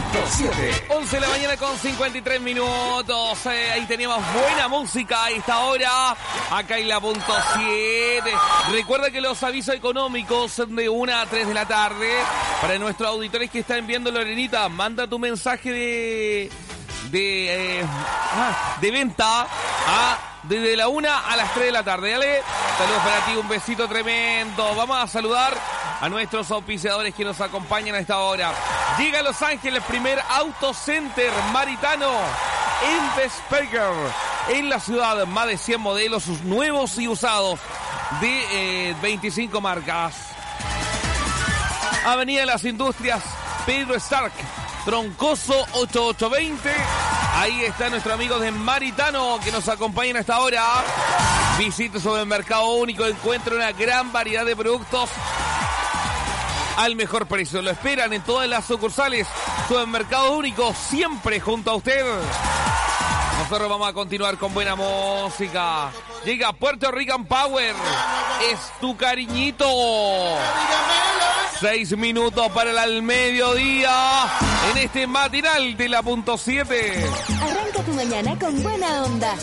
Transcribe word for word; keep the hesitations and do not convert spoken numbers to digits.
punto siete. once de la mañana con cincuenta y tres minutos. Eh, ahí teníamos buena música a esta hora. Acá en la punto siete. Recuerda que los avisos económicos son de una a tres de la tarde. Para nuestros auditores que están viendo, Lorenita, manda tu mensaje de de, eh, ah, de venta a desde la una a las tres de la tarde. Dale, saludos para ti, un besito tremendo. Vamos a saludar a nuestros auspiciadores que nos acompañan a esta hora. Llega a Los Ángeles, primer Auto Center Maritano en Vesperger, en la ciudad. Más de cien modelos nuevos y usados de eh, veinticinco marcas. Avenida de las Industrias, Pedro Stark, Troncoso ochenta y ocho veinte. Ahí está nuestro amigo de Maritano que nos acompaña a esta hora. Visite su mercado único, encuentra una gran variedad de productos al mejor precio. Lo esperan en todas las sucursales. Supermercado Único, siempre junto a usted. Nosotros vamos a continuar con buena música. Llega Puerto Rican Power. Es tu cariñito. Seis minutos para el al mediodía en este matinal de la punto siete. Arranca tu mañana con buena onda.